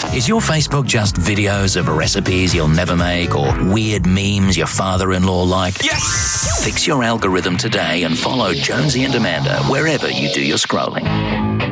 Is your Facebook just videos of recipes you'll never make or weird memes your father-in-law like? Yes! Fix your algorithm today and follow Jonesy and Amanda wherever you do your scrolling.